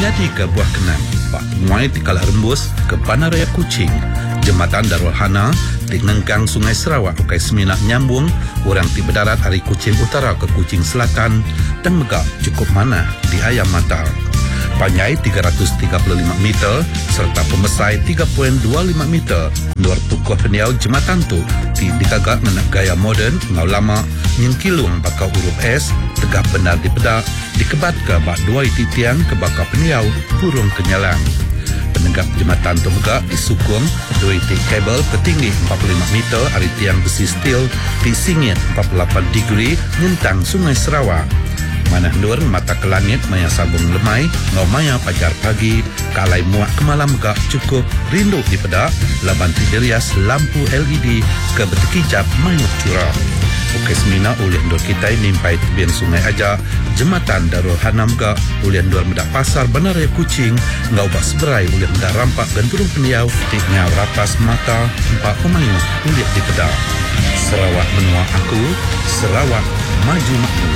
jadi ke buah kenang Pak Muai di Kala Rembus ke Banaraya Kuching. Jembatan Darul Hana di Nengkang Sungai Sarawak ukai Seminak nyambung orang di berdarat dari Kuching Utara ke Kuching Selatan dan megak cukup mana di Ayam Mata. Panjai 335 meter serta pemesai 3.25 meter. Luar tukuh peniau jembatan tu dikagak dengan gaya moden ngau lama nyengkilung bakal huruf S tegak benar di pedak dikebat ke bak dua tiang ke bakal peniau burung kenyalang. Penegak jembatan tu megak disukung dua kabel ketinggi 45 meter dari tiang besi steel di singit 48 degree nyentang Sungai Sarawak. Manah nur mata ke langit maya sabung lemai ngau maya pajar pagi kalai muak ke malam megak cukup rindu di pedak laban tiderias lampu LED ke bertekijap mayuk curah. Ukai Semina ulian dua kita nimpai tebian sungai aja jembatan Darul Hana megak ulian dua medak pasar Banaraya Kuching ngau bak seberai ulian medak rampak dan turun peniau di ngau ratas mata empat pemayuk ulian di pedak. Sarawak menua aku, Sarawak maju makmur.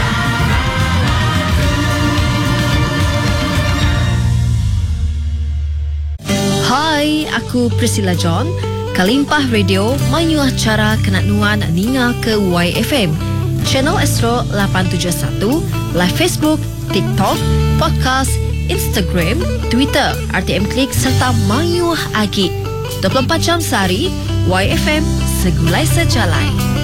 Hai, aku Priscilla John. Kalimpah Radio mayu acara kenaknuan ninga ke YFM. Channel Astro 871, live Facebook, TikTok, podcast, Instagram, Twitter, RTM Klik serta mayu agi. 24 jam sehari, YFM segulai sejalai.